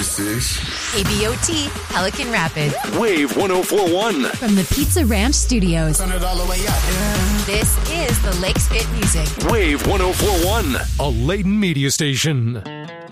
This is KBOT, Pelican Rapids. Wave 104.1. From the Pizza Ranch Studios. Turn it all the way up. This is the Lakes Fit Music. Wave 104.1. A Layton media station.